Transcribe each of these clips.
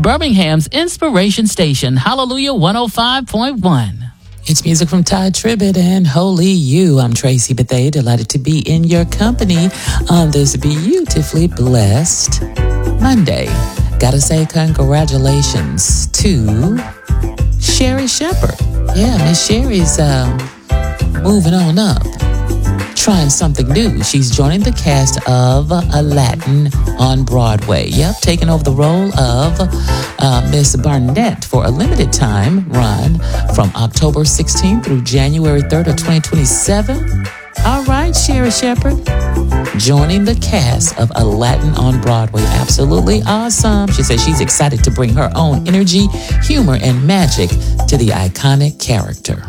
Birmingham's Inspiration Station, Hallelujah 105.1. It's music from Todd Tribbett and Holy You. I'm Tracy Bethea, delighted to be in your company on this beautifully blessed Monday. Gotta say congratulations to Sherry Shepherd. Yeah, Miss Sherry's moving on up, trying something new. She's joining the cast of Aladdin on Broadway. Yep, taking over the role of Miss Barnett for a limited time run from October 16th through January 3rd of 2027. All right, Sherry Shepherd, joining the cast of Aladdin on Broadway. Absolutely awesome. She says she's excited to bring her own energy, humor, and magic to the iconic character.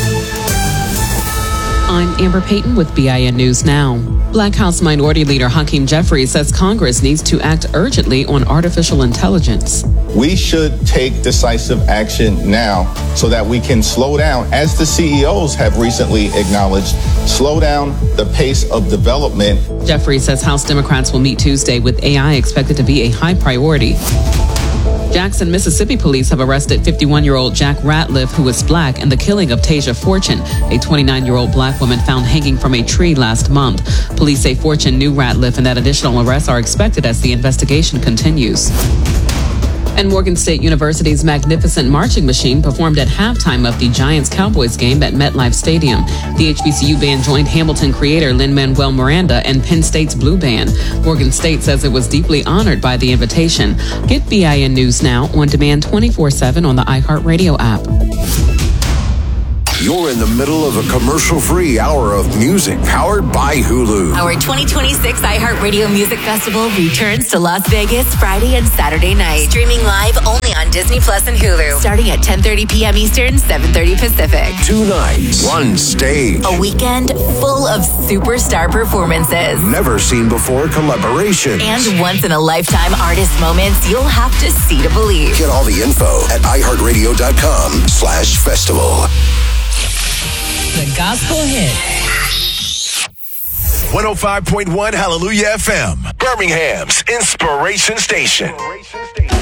I'm Amber Payton with BIN News Now. Black House Minority Leader Hakeem Jeffries says Congress needs to act urgently on artificial intelligence. We should take decisive action now so that we can slow down, as the CEOs have recently acknowledged, slow down the pace of development. Jeffries says House Democrats will meet Tuesday with AI expected to be a high priority. Jackson, Mississippi police have arrested 51-year-old Jack Ratliff, who was black, in the killing of Tasia Fortune, a 29-year-old black woman found hanging from a tree last month. Police say Fortune knew Ratliff and that additional arrests are expected as the investigation continues. And Morgan State University's Magnificent Marching Machine performed at halftime of the Giants-Cowboys game at MetLife Stadium. The HBCU band joined Hamilton creator Lin-Manuel Miranda and Penn State's Blue Band. Morgan State says it was deeply honored by the invitation. Get BIN News Now on demand 24/7 on the iHeartRadio app. You're in the middle of a commercial-free hour of music powered by Hulu. Our 2026 iHeartRadio Music Festival returns to Las Vegas Friday and Saturday night. Streaming live only on Disney Plus and Hulu. Starting at 10:30 p.m. Eastern, 7:30 Pacific. 2 nights, 1 stage. A weekend full of superstar performances. Never seen before collaborations. And once-in-a-lifetime artist moments you'll have to see to believe. Get all the info at iHeartRadio.com/festival. The Gospel Hit. 105.1 Hallelujah FM, Birmingham's Inspiration Station.